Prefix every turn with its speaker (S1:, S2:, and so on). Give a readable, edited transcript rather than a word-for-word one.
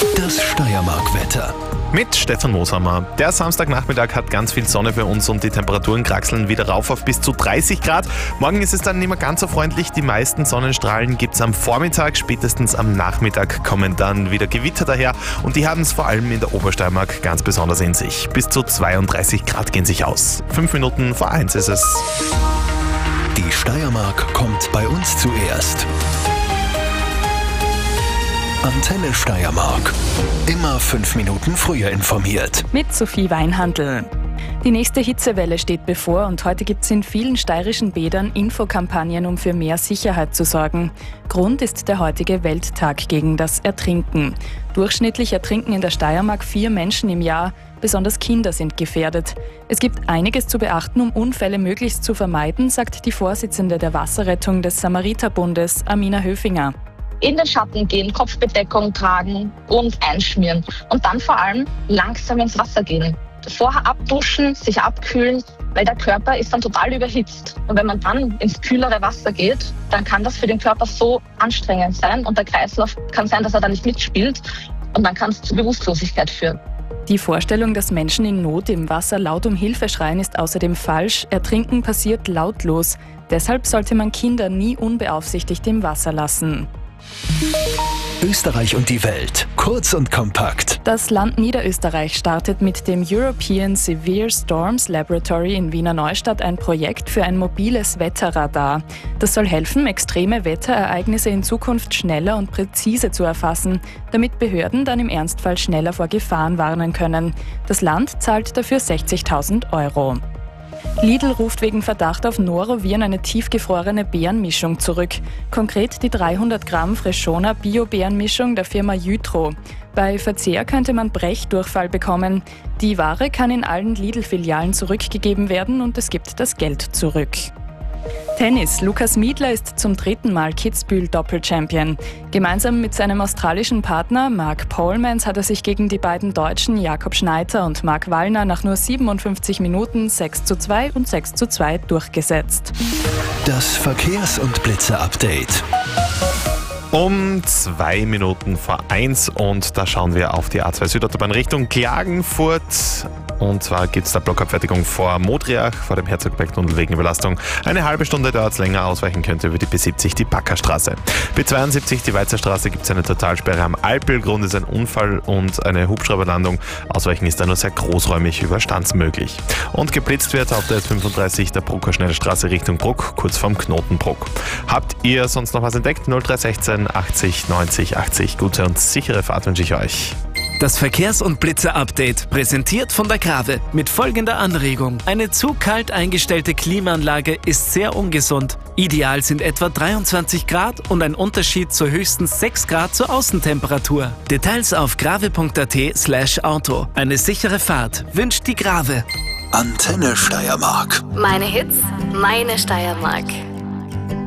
S1: Das Steiermark-Wetter.
S2: Mit Stefan Mooshammer. Der Samstagnachmittag hat ganz viel Sonne für uns und die Temperaturen kraxeln wieder rauf auf bis zu 30 Grad. Morgen ist es dann nicht mehr ganz so freundlich. Die meisten Sonnenstrahlen gibt es am Vormittag, spätestens am Nachmittag kommen dann wieder Gewitter daher und die haben es vor allem in der Obersteiermark ganz besonders in sich. Bis zu 32 Grad gehen sich aus. 5 Minuten vor 1 ist es.
S1: Die Steiermark kommt bei uns zuerst. Antenne Steiermark. Immer 5 Minuten früher informiert.
S3: Mit Sophie Weinhandl. Die nächste Hitzewelle steht bevor und heute gibt es in vielen steirischen Bädern Infokampagnen, um für mehr Sicherheit zu sorgen. Grund ist der heutige Welttag gegen das Ertrinken. Durchschnittlich ertrinken in der Steiermark 4 Menschen im Jahr. Besonders Kinder sind gefährdet. Es gibt einiges zu beachten, um Unfälle möglichst zu vermeiden, sagt die Vorsitzende der Wasserrettung des Samariterbundes, Amina Höfinger.
S4: In den Schatten gehen, Kopfbedeckung tragen und einschmieren. Und dann vor allem langsam ins Wasser gehen. Vorher abduschen, sich abkühlen, weil der Körper ist dann total überhitzt. Und wenn man dann ins kühlere Wasser geht, dann kann das für den Körper so anstrengend sein und der Kreislauf kann sein, dass er da nicht mitspielt und dann kann es zu Bewusstlosigkeit führen.
S3: Die Vorstellung, dass Menschen in Not im Wasser laut um Hilfe schreien, ist außerdem falsch. Ertrinken passiert lautlos. Deshalb sollte man Kinder nie unbeaufsichtigt im Wasser lassen.
S1: Österreich und die Welt. Kurz und kompakt.
S3: Das Land Niederösterreich startet mit dem European Severe Storms Laboratory in Wiener Neustadt ein Projekt für ein mobiles Wetterradar. Das soll helfen, extreme Wetterereignisse in Zukunft schneller und präzise zu erfassen, damit Behörden dann im Ernstfall schneller vor Gefahren warnen können. Das Land zahlt dafür 60.000 €. Lidl ruft wegen Verdacht auf Noroviren eine tiefgefrorene Beerenmischung zurück. Konkret die 300 Gramm Freshona Bio-Beerenmischung der Firma Jytro. Bei Verzehr könnte man Brechdurchfall bekommen. Die Ware kann in allen Lidl-Filialen zurückgegeben werden und es gibt das Geld zurück. Tennis. Lukas Miedler ist zum 3. Mal Kitzbühel-Doppel-Champion. Gemeinsam mit seinem australischen Partner Mark Polmans hat er sich gegen die beiden Deutschen Jakob Schneider und Marc Wallner nach nur 57 Minuten 6:2 und 6:2 durchgesetzt.
S1: Das Verkehrs- und Blitzer-Update.
S2: Um 2 Minuten vor 1 und da schauen wir auf die A2 Südautobahn Richtung Klagenfurt. Und zwar gibt es da Blockabfertigung vor Modriach, vor dem Herzogbergtunnel wegen Überlastung. Eine halbe Stunde dauert es länger, ausweichen könnte über die B70 die Backerstraße. B72 die Weizerstraße gibt es eine Totalsperre am Alpel. Grund ist ein Unfall und eine Hubschrauberlandung. Ausweichen ist da nur sehr großräumig über Standsmöglich. Und geblitzt wird auf der S35 der Brucker Schnellstraße Richtung Bruck, kurz vorm Knotenbruck. Habt ihr sonst noch was entdeckt? 0316 80 90 80. Gute und sichere Fahrt wünsche ich euch.
S5: Das Verkehrs- und Blitzer-Update, präsentiert von der Grave, mit folgender Anregung. Eine zu kalt eingestellte Klimaanlage ist sehr ungesund. Ideal sind etwa 23 Grad und ein Unterschied zu höchstens 6 Grad zur Außentemperatur. Details auf grave.at/auto. Eine sichere Fahrt wünscht die Grave.
S1: Antenne Steiermark.
S6: Meine Hits, meine Steiermark.